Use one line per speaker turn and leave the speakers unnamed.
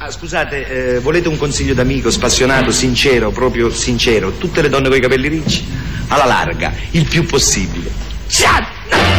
Scusate, volete un consiglio d'amico, spassionato, sincero, proprio sincero? Tutte le donne con i capelli ricci? Alla larga, il più possibile. Ciao!